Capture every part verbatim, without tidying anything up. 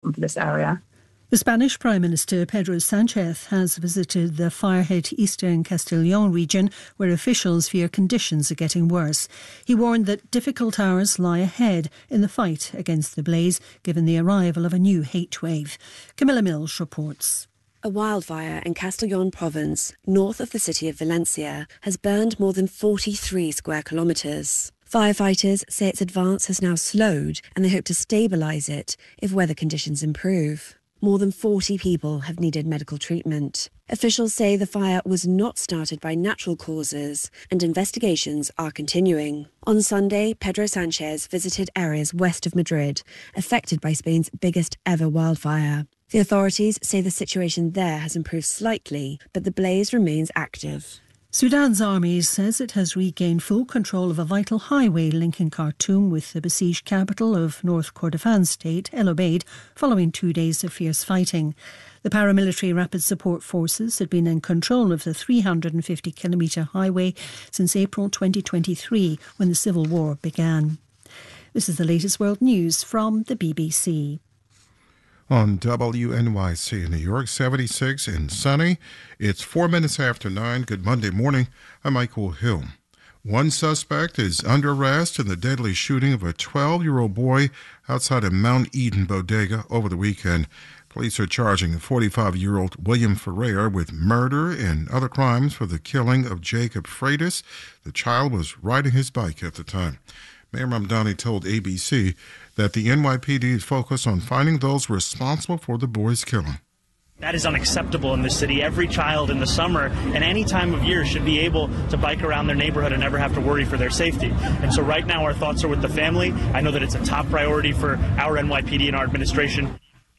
for this area. The Spanish Prime Minister Pedro Sánchez has visited the fire-hit eastern Castellón region, where officials fear conditions are getting worse. He warned that difficult hours lie ahead in the fight against the blaze, given the arrival of a new heat wave. Camilla Mills reports. A wildfire in Castellón province, north of the city of Valencia, has burned more than forty-three square kilometres. Firefighters say its advance has now slowed, and they hope to stabilise it if weather conditions improve. More than forty people have needed medical treatment. Officials say the fire was not started by natural causes, and investigations are continuing. On Sunday, Pedro Sánchez visited areas west of Madrid, affected by Spain's biggest ever wildfire. The authorities say the situation there has improved slightly, but the blaze remains active. Sudan's army says it has regained full control of a vital highway linking Khartoum with the besieged capital of North Kordofan state, El Obeid, following two days of fierce fighting. The paramilitary Rapid Support Forces had been in control of the three hundred fifty kilometre highway since April twenty twenty-three, when the civil war began. This is the latest world news from the B B C. On W N Y C in New York, seventy-six and sunny. It's four minutes after nine. Good Monday morning. I'm Michael Hill. One suspect is under arrest in the deadly shooting of a twelve-year-old boy outside a Mount Eden bodega over the weekend. Police are charging forty-five-year-old William Ferrer with murder and other crimes for the killing of Jacob Freitas. The child was riding his bike at the time. Mayor Mamdani told A B C that the N Y P D is focused on finding those responsible for the boy's killing. That is unacceptable in this city. Every child in the summer and any time of year should be able to bike around their neighborhood and never have to worry for their safety. And so right now our thoughts are with the family. I know that it's a top priority for our N Y P D and our administration.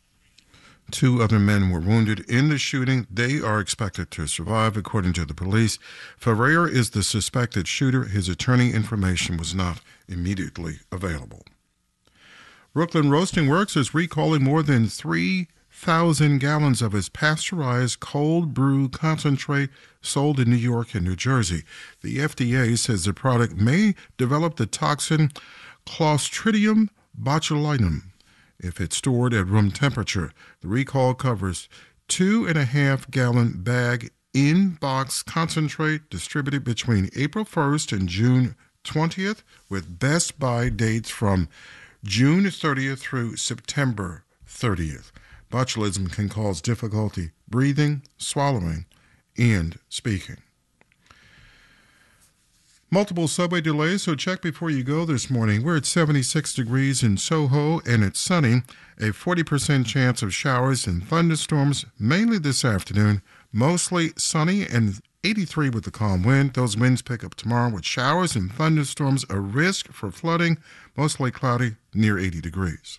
Two other men were wounded in the shooting. They are expected to survive, according to the police. Ferrer is the suspected shooter. His attorney information was not immediately available. Brooklyn Roasting Works is recalling more than three thousand gallons of its pasteurized cold brew concentrate sold in New York and New Jersey. The F D A says the product may develop the toxin Clostridium botulinum if it's stored at room temperature. The recall covers two and a half gallon bag in-box concentrate distributed between April first and June twentieth, with best buy dates from June thirtieth through September thirtieth. Botulism can cause difficulty breathing, swallowing, and speaking. Multiple subway delays, so check before you go this morning. We're at seventy-six degrees in Soho, and it's sunny. A forty percent chance of showers and thunderstorms, mainly this afternoon. Mostly sunny and eighty-three with the calm wind. Those winds pick up tomorrow with showers and thunderstorms. A risk for flooding, mostly cloudy, near eighty degrees.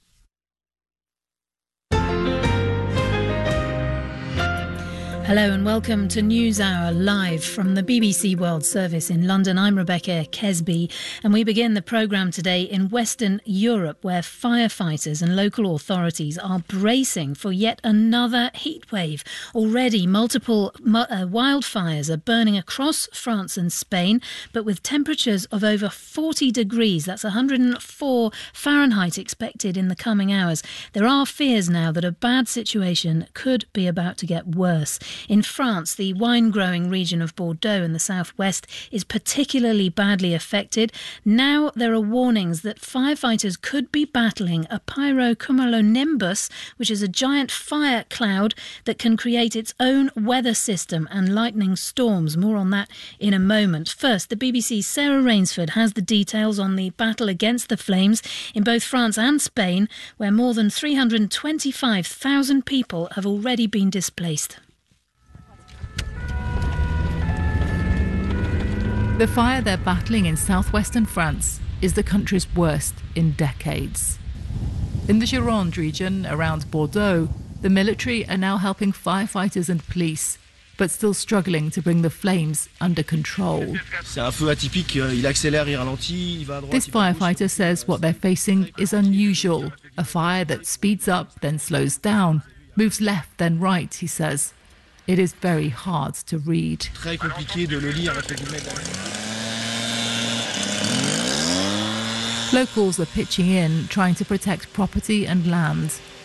Hello and welcome to NewsHour live from the B B C World Service in London. I'm Rebecca Kesby, and we begin the programme today in Western Europe, where firefighters and local authorities are bracing for yet another heatwave. Already multiple uh, wildfires are burning across France and Spain, but with temperatures of over forty degrees, that's one hundred four Fahrenheit, expected in the coming hours. There are fears now that a bad situation could be about to get worse. In France, the wine-growing region of Bordeaux in the southwest is particularly badly affected. Now there are warnings that firefighters could be battling a pyrocumulonimbus, which is a giant fire cloud that can create its own weather system and lightning storms. More on that in a moment. First, the B B C's Sarah Rainsford has the details on the battle against the flames in both France and Spain, where more than three hundred twenty-five thousand people have already been displaced. The fire they're battling in southwestern France is the country's worst in decades. In the Gironde region around Bordeaux, the military are now helping firefighters and police, but still struggling to bring the flames under control. This firefighter says what they're facing is unusual. A fire that speeds up, then slows down, moves left, then right, he says. It is very hard to read. Locals are pitching in, trying to protect property and land.